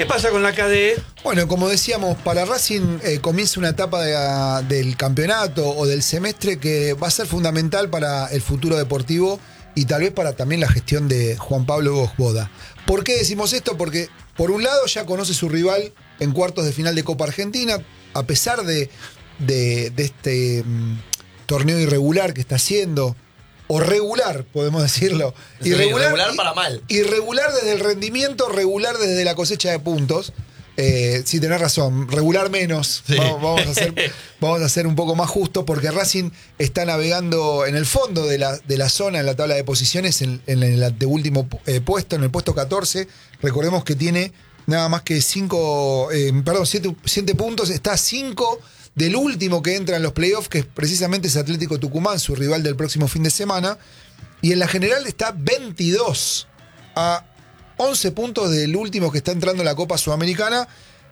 ¿Qué pasa con la KD? Bueno, como decíamos, para Racing comienza una etapa del campeonato o del semestre que va a ser fundamental para el futuro deportivo y tal vez para también la gestión de Juan Pablo Boda. ¿Por qué decimos esto? Porque por un lado ya conoce su rival en cuartos de final de Copa Argentina, a pesar de este torneo irregular que está haciendo, o regular, podemos decirlo. Irregular para mal. Irregular desde el rendimiento, regular desde la cosecha de puntos. Sí, tenés razón, regular menos. Sí. Vamos a ser un poco más justos, porque Racing está navegando en el fondo de la zona, en la tabla de posiciones, en el anteúltimo puesto, en el puesto 14. Recordemos que tiene nada más que 7 puntos, está a 5 del último que entra en los playoffs, que precisamente es Atlético Tucumán, su rival del próximo fin de semana. Y en la general está 22 a 11 puntos del último que está entrando en la Copa Sudamericana,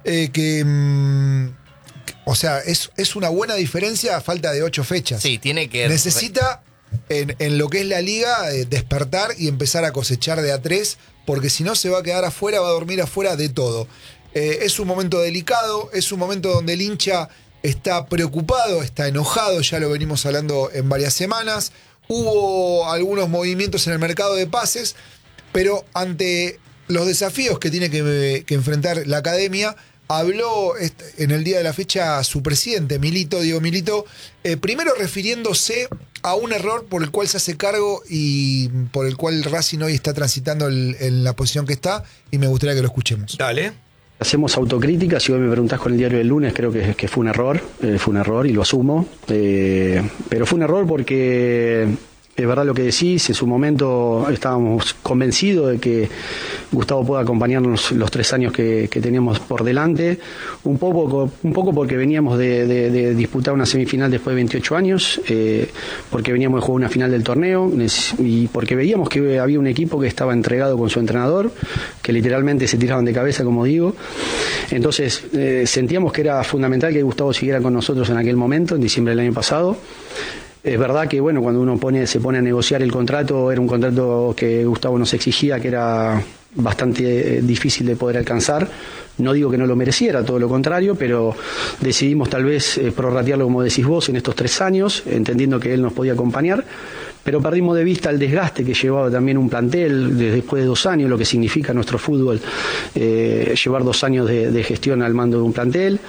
o sea, es una buena diferencia a falta de 8 fechas. Sí, tiene que... Necesita, en lo que es la liga, despertar y empezar a cosechar de a 3, porque si no se va a quedar afuera, va a dormir afuera de todo. Es un momento delicado, es un momento donde el hincha está preocupado, está enojado, ya lo venimos hablando en varias semanas. Hubo algunos movimientos en el mercado de pases, pero ante los desafíos que tiene que enfrentar la academia, habló en el día de la fecha su presidente, Diego Milito, primero refiriéndose a un error por el cual se hace cargo y por el cual Racing hoy está transitando en la posición que está, y me gustaría que lo escuchemos. Dale. Hacemos autocrítica, si hoy me preguntás con el diario del lunes, creo que fue un error y lo asumo, pero fue un error porque es verdad lo que decís. En su momento estábamos convencidos de que Gustavo pueda acompañarnos los 3 años que teníamos por delante, un poco porque veníamos de disputar una semifinal después de 28 años, porque veníamos de jugar una final del torneo y porque veíamos que había un equipo que estaba entregado con su entrenador, que literalmente se tiraban de cabeza, como digo. Entonces sentíamos que era fundamental que Gustavo siguiera con nosotros en aquel momento, en diciembre del año pasado. Es verdad que bueno, cuando uno se pone a negociar el contrato, era un contrato que Gustavo nos exigía, que era bastante difícil de poder alcanzar. No digo que no lo mereciera, todo lo contrario, pero decidimos tal vez prorratearlo, como decís vos, en estos 3 años, entendiendo que él nos podía acompañar, pero perdimos de vista el desgaste que llevaba también un plantel después de 2 años, lo que significa nuestro fútbol, llevar 2 años de gestión al mando de un plantel.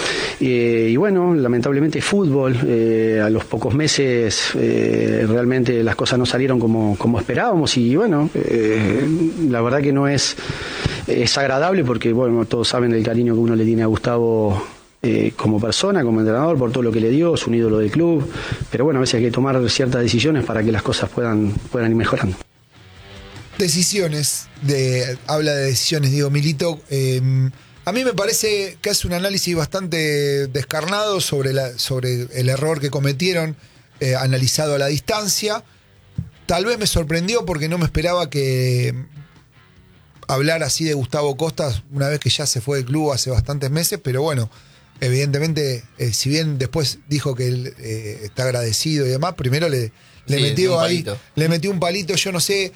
Y bueno, lamentablemente fútbol, a los pocos meses realmente las cosas no salieron como esperábamos, y bueno, la verdad que no es agradable, porque bueno, todos saben el cariño que uno le tiene a Gustavo como persona, como entrenador, por todo lo que le dio, es un ídolo del club, pero bueno, a veces hay que tomar ciertas decisiones para que las cosas puedan ir mejorando. Decisiones, habla de decisiones, Diego Milito. A mí me parece que hace un análisis bastante descarnado sobre el error que cometieron, analizado a la distancia. Tal vez me sorprendió porque no me esperaba que hablar así de Gustavo Costas una vez que ya se fue del club hace bastantes meses, pero bueno, evidentemente, si bien después dijo que él está agradecido y demás, primero le metió un palito, yo no sé.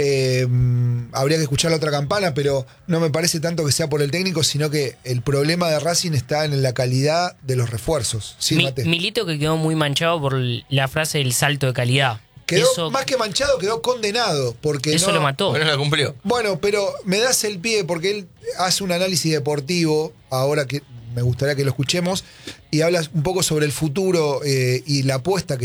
Habría que escuchar la otra campana, pero no me parece tanto que sea por el técnico, sino que el problema de Racing está en la calidad de los refuerzos. ¿Sí, Milito, que quedó muy manchado por la frase del salto de calidad. Quedó más que manchado, quedó condenado, porque eso lo mató. Pero no lo cumplió. Bueno, pero me das el pie porque él hace un análisis deportivo, ahora que me gustaría que lo escuchemos, y habla un poco sobre el futuro y la apuesta que